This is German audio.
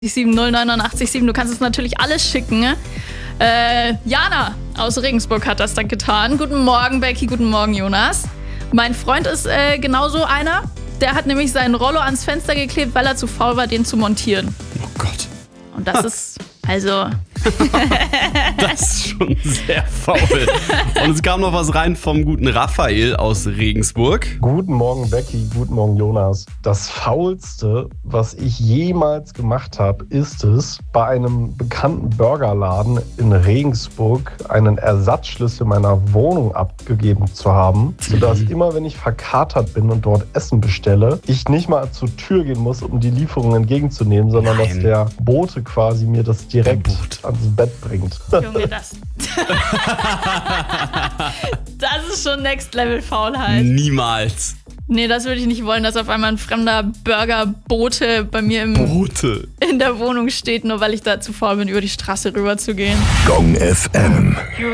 089 du kannst es natürlich alles schicken. Jana aus Regensburg hat das dann getan. Guten Morgen, Becky, guten Morgen, Jonas. Mein Freund ist genauso einer. Der hat nämlich seinen Rollo ans Fenster geklebt, weil er zu faul war, den zu montieren. Oh Gott. Und das ist, also... Das ist schon sehr faul. Und es kam noch was rein vom guten Raphael aus Regensburg. Guten Morgen, Becky. Guten Morgen, Jonas. Das Faulste, was ich jemals gemacht habe, ist es, bei einem bekannten Burgerladen in Regensburg einen Ersatzschlüssel meiner Wohnung abgegeben zu haben, sodass immer, wenn ich verkatert bin und dort Essen bestelle, ich nicht mal zur Tür gehen muss, um die Lieferung entgegenzunehmen, sondern dass der Bote quasi mir das direkt ans Bett bringt. Junge, das ist schon Next-Level-Faulheit. Niemals. Nee, das würde ich nicht wollen, dass auf einmal ein fremder Burgerbote bei mir in der Wohnung steht, nur weil ich da zu faul bin, über die Straße rüber zu gehen. Gong FM.